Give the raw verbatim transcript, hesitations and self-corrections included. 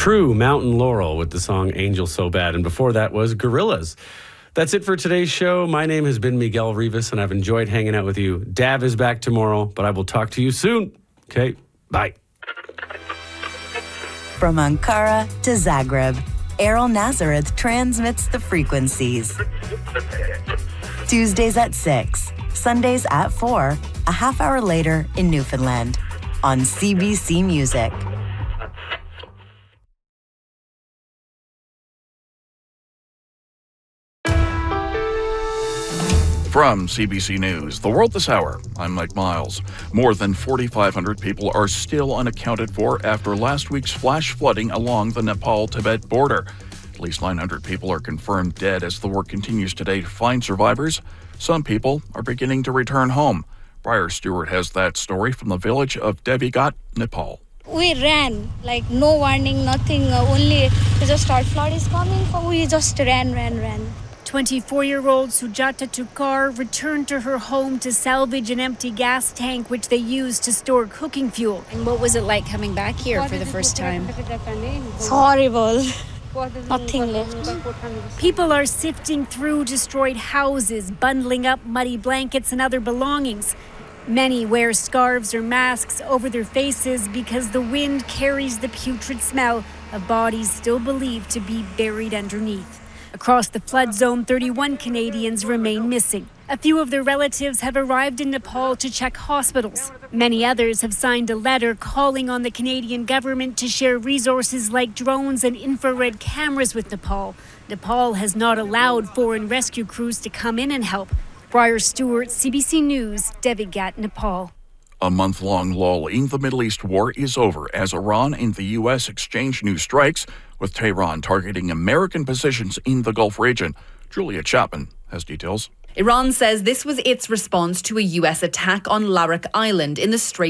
True Mountain Laurel with the song Angel So Bad. And before that was Gorillaz. That's it for today's show. My name has been Miguel Rivas, and I've enjoyed hanging out with you. Dav is back tomorrow, but I will talk to you soon. Okay, bye. From Ankara to Zagreb, Errol Nazareth transmits the frequencies. Tuesdays at six, Sundays at four, a half hour later in Newfoundland on C B C Music. From C B C News, The World This Hour, I'm Mike Miles. More than forty-five hundred people are still unaccounted for after last week's flash flooding along the Nepal-Tibet border. At least nine hundred people are confirmed dead as the work continues today to find survivors. Some people are beginning to return home. Briar Stewart has that story from the village of Devigat, Nepal. We ran, like no warning, nothing, uh, only just our flood is coming, so we just ran, ran, ran. twenty-four-year-old Sujata Tukar returned to her home to salvage an empty gas tank which they used to store cooking fuel. And what was it like coming back here for the first time? It's horrible. Nothing left. People are sifting through destroyed houses, bundling up muddy blankets and other belongings. Many wear scarves or masks over their faces because the wind carries the putrid smell of bodies still believed to be buried underneath. Across the flood zone, thirty-one Canadians remain missing. A few of their relatives have arrived in Nepal to check hospitals. Many others have signed a letter calling on the Canadian government to share resources like drones and infrared cameras with Nepal. Nepal has not allowed foreign rescue crews to come in and help. Briar Stewart, C B C News, Devigat, Nepal. A month-long lull in the Middle East war is over as Iran and the U S exchange new strikes, with Tehran targeting American positions in the Gulf region. Julia Chapman has details. Iran says this was its response to a U S attack on Larak Island in the Strait